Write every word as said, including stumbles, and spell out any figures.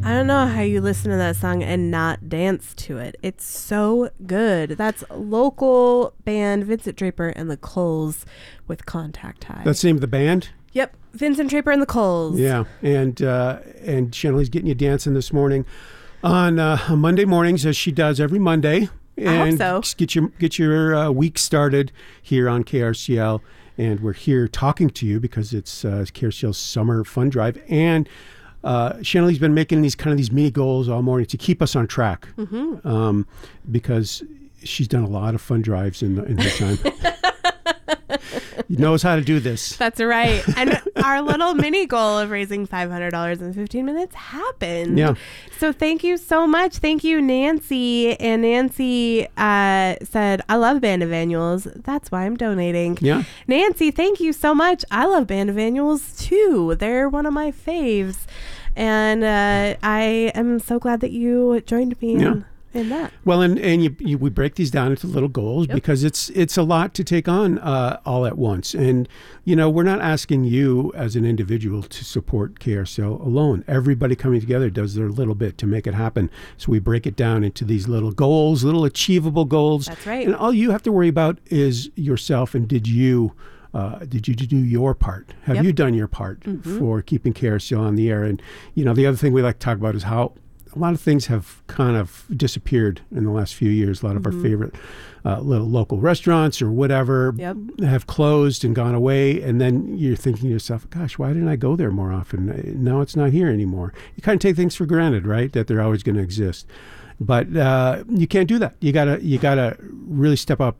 I don't know how you listen to that song and not dance to it. It's so good. That's local band Vincent Draper and the Coles with Contact High. That's the name of the band? Yep. Vincent Draper and the Coles. Yeah. And uh, and Chanley's getting you dancing this morning on uh, Monday mornings, as she does every Monday. And I hope so. Just get your, get your uh, week started here on K R C L. And we're here talking to you because it's uh, K R C L's Summer Fun Drive. And Uh, Chanley's been making these kind of these mini goals all morning to keep us on track, mm-hmm. um, because she's done a lot of fun drives in, in her time. He knows how to do this. That's right. And our little mini goal of raising five hundred dollars in fifteen minutes happened. Yeah. So thank you so much. Thank you, Nancy. And Nancy uh, said, I love Band of Annuals. That's why I'm donating. Yeah. Nancy, thank you so much. I love Band of Annuals too. They're one of my faves. And uh, I am so glad that you joined me Yeah. in, in that. Well, and, and you, you, we break these down into little goals, Yep. because it's it's a lot to take on uh, all at once. And, you know, we're not asking you as an individual to support K R C L alone. Everybody coming together does their little bit to make it happen. So we break it down into these little goals, little achievable goals. That's right. And all you have to worry about is yourself, and did you Uh, did you do your part? Have Yep. you done your part Mm-hmm. for keeping K R C L on the air? And, you know, the other thing we like to talk about is how a lot of things have kind of disappeared in the last few years. A lot Mm-hmm. of our favorite uh, little local restaurants or whatever Yep. have closed and gone away. And then you're thinking to yourself, gosh, why didn't I go there more often? Now it's not here anymore. You kind of take things for granted, right? That they're always going to exist. But uh, you can't do that. You gotta you gotta really step up